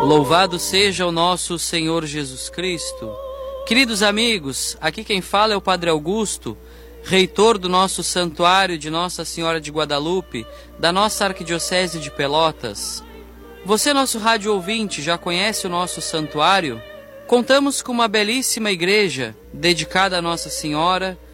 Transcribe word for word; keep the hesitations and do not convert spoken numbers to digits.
Louvado seja o nosso Senhor Jesus Cristo. Queridos amigos, aqui quem fala é o Padre Augusto, reitor do nosso santuário de Nossa Senhora de Guadalupe, da nossa Arquidiocese de Pelotas. Você, nosso rádio ouvinte, já conhece o nosso santuário? Contamos com uma belíssima igreja dedicada a Nossa Senhora,